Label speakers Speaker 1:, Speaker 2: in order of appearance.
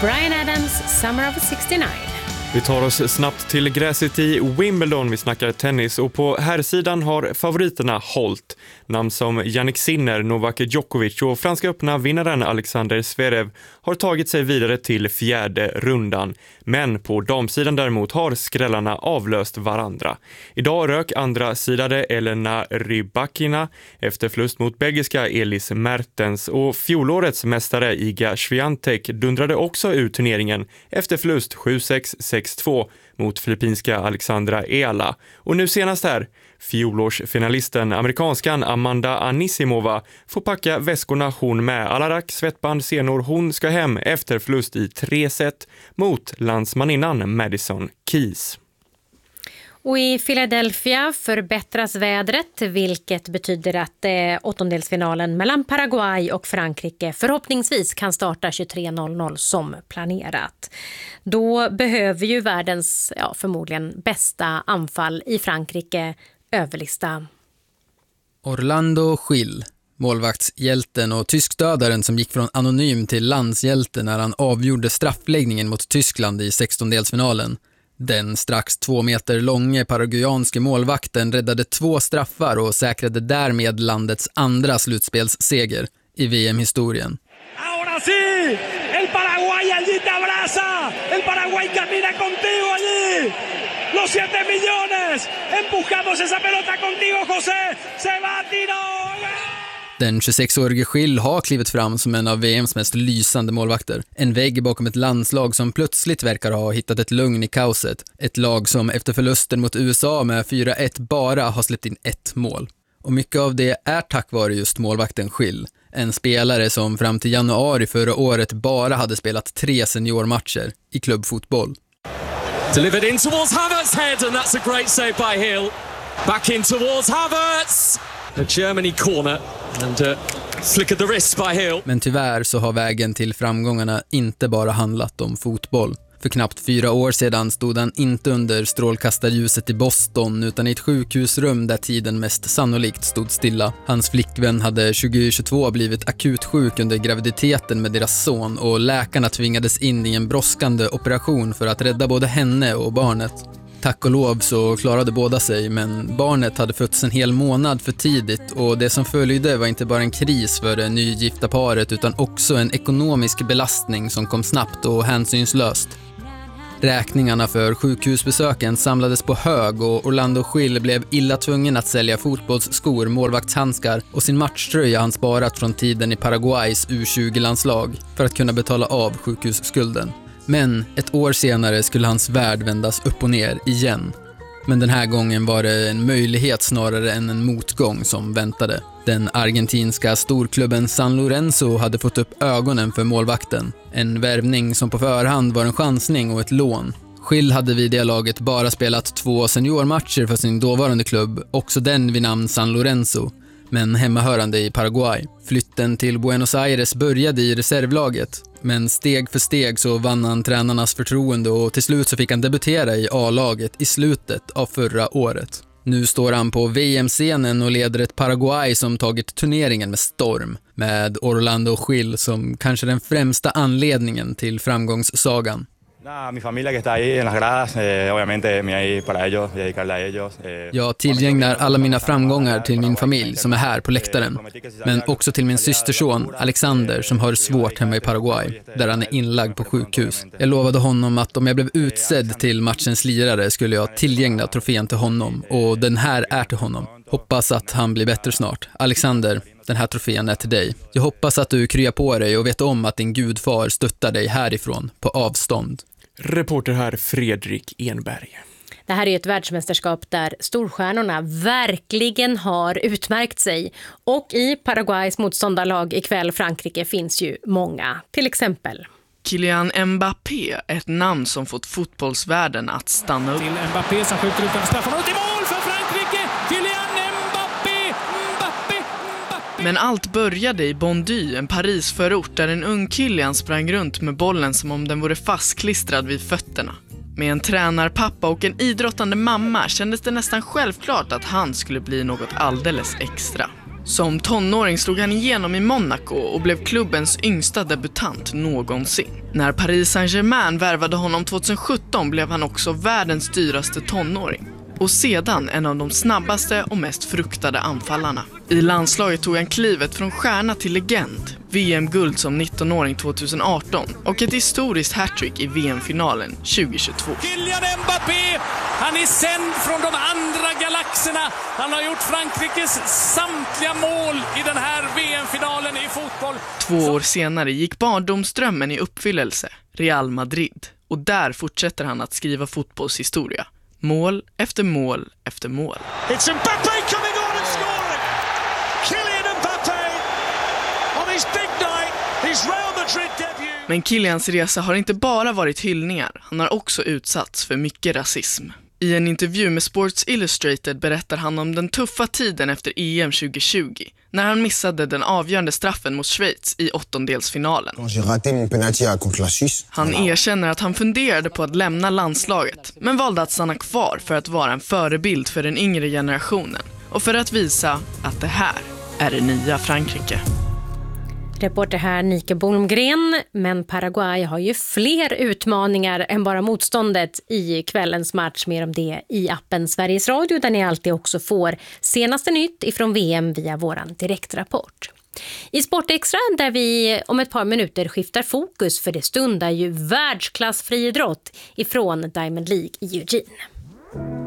Speaker 1: Bryan Adams, Summer of 69.
Speaker 2: Vi tar oss snabbt till gräset i Wimbledon. Vi snackar tennis och på herrsidan har favoriterna hållt. Namn som Jannik Sinner, Novak Djokovic och franska öppna vinnaren Alexander Zverev har tagit sig vidare till fjärde rundan. Men på damsidan däremot har skrällarna avlöst varandra. Idag rök andra sidade Elena Rybakina efter förlust mot belgiska Elis Mertens och fjolårets mästare Iga Swiatek dundrade också ut turneringen efter förlust 7-6, 6-2 mot filippinska Alexandra Eala. Och nu senast här, fjolårsfinalisten amerikanskan Amanda Anisimova får packa väskorna hon med. Alla svettband senor, hon ska hem efter förlust i 3-set mot landsmaninnan Madison Keys.
Speaker 1: Och i Philadelphia förbättras vädret, vilket betyder att åttondelsfinalen mellan Paraguay och Frankrike förhoppningsvis kan starta 23:00 som planerat. Då behöver ju världens förmodligen bästa anfall i Frankrike överlista.
Speaker 3: Orlando Schill, målvaktshjälten och tyskdödaren som gick från anonym till landshjälte när han avgjorde straffläggningen mot Tyskland i 16-delsfinalen. Den strax 2 meter långe paraguayanske målvakten räddade 2 straffar och säkrade därmed landets andra slutspelsseger i VM-historien.
Speaker 4: Ahora sí, el Paraguay allí te abraza, el Paraguay camina contigo allí, los 7 millones, empujamos esa pelota contigo José, se va a tiro.
Speaker 3: Den 26-årige Schill har klivit fram som en av VMs mest lysande målvakter. En vägg bakom ett landslag som plötsligt verkar ha hittat ett lugn i kaoset. Ett lag som efter förlusten mot USA med 4-1 bara har släppt in 1 mål. Och mycket av det är tack vare just målvakten Schill. En spelare som fram till januari förra året bara hade spelat 3 seniormatcher i klubbfotboll.
Speaker 5: Delivered in towards Havertz's head and that's a great save by Hill. Back in towards Havertz. A Germany corner and flick of the wrist by Hill.
Speaker 3: Men tyvärr så har vägen till framgångarna inte bara handlat om fotboll. För knappt 4 år sedan stod han inte under strålkastarljuset i Boston utan i ett sjukhusrum där tiden mest sannolikt stod stilla. Hans flickvän hade 2022 blivit akut sjuk under graviditeten med deras son och läkarna tvingades in i en brådskande operation för att rädda både henne och barnet. Tack och lov så klarade båda sig, men barnet hade fötts en hel månad för tidigt och det som följde var inte bara en kris för det nygifta paret utan också en ekonomisk belastning som kom snabbt och hänsynslöst. Räkningarna för sjukhusbesöken samlades på hög och Orlando Schill blev illa tvungen att sälja fotbollsskor, målvaktshandskar och sin matchtröja han sparat från tiden i Paraguays U20-landslag för att kunna betala av sjukhusskulden. Men ett år senare skulle hans värld vändas upp och ner igen. Men den här gången var det en möjlighet snarare än en motgång som väntade. Den argentinska storklubben San Lorenzo hade fått upp ögonen för målvakten. En värvning som på förhand var en chansning och ett lån. Schill hade vid det laget bara spelat 2 seniormatcher för sin dåvarande klubb, också den vid namn San Lorenzo, men hemmahörande i Paraguay. Flytten till Buenos Aires började i reservlaget, men steg för steg så vann han tränarnas förtroende och till slut så fick han debutera i A-laget i slutet av förra året. Nu står han på VM-scenen och leder ett Paraguay som tagit turneringen med storm, med Orlando Schill som kanske den främsta anledningen till framgångssagan.
Speaker 6: Mi familia que está ahí en las gradas, obviamente me ahí para ellos, dedicarle a ellos.
Speaker 3: Jag tillgänglar alla mina framgångar till min familj som är här på läktaren, men också till min systerson Alexander som har det svårt hemma i Paraguay, där han är inlagd på sjukhus. Jag lovade honom att om jag blev utsedd till matchens lirare skulle jag tillgängla trofén till honom, och den här är till honom. Hoppas att han blir bättre snart. Alexander, den här trofén är till dig. Jag hoppas att du kryar på dig och vet om att din gudfar stöttar dig härifrån på avstånd.
Speaker 2: Reporter här Fredrik Enberg.
Speaker 1: Det här är ett världsmästerskap där storstjärnorna verkligen har utmärkt sig. Och i Paraguays motståndarlag ikväll Frankrike finns ju många. Till exempel
Speaker 7: Kylian Mbappé, ett namn som fått fotbollsvärlden att stanna upp.
Speaker 4: Till Mbappé som skjuter utanför straffområdet i mål för Frankrike! Kylian Mbappé!
Speaker 7: Men allt började i Bondy, en Parisförort där en ung Kylian sprang runt med bollen som om den vore fastklistrad vid fötterna. Med en tränarpappa och en idrottande mamma kändes det nästan självklart att han skulle bli något alldeles extra. Som tonåring slog han igenom i Monaco och blev klubbens yngsta debutant någonsin. När Paris Saint-Germain värvade honom 2017 blev han också världens dyraste tonåring. Och sedan en av de snabbaste och mest fruktade anfallarna. I landslaget tog han klivet från stjärna till legend. VM-guld som 19-åring 2018 och ett historiskt hattrick i VM-finalen 2022.
Speaker 4: Kylian Mbappé, han är sänd från de andra galaxerna. Han har gjort Frankrikes samtliga mål i den här VM-finalen i fotboll.
Speaker 7: 2 år senare gick barndomsdrömmen i uppfyllelse, Real Madrid. Och där fortsätter han att skriva fotbollshistoria. Mål efter mål efter mål.
Speaker 4: It's Mbappé coming on and scoring. Kylian Mbappé on his big night, his Real Madrid debut.
Speaker 7: Men Kylians resa har inte bara varit hyllningar. Han har också utsatts för mycket rasism. I en intervju med Sports Illustrated berättar han om den tuffa tiden efter EM 2020 när han missade den avgörande straffen mot Schweiz i åttondelsfinalen. Han erkänner att han funderade på att lämna landslaget men valde att stanna kvar för att vara en förebild för den yngre generationen och för att visa att det här är det nya Frankrike.
Speaker 1: Reporter här Nike Bolmgren, men Paraguay har ju fler utmaningar än bara motståndet i kvällens match. Mer om det i appen Sveriges Radio där ni alltid också får senaste nytt ifrån VM via våran direktrapport. I Sportextra där vi om ett par minuter skiftar fokus för det stundar ju världsklass friidrott ifrån Diamond League i Eugene.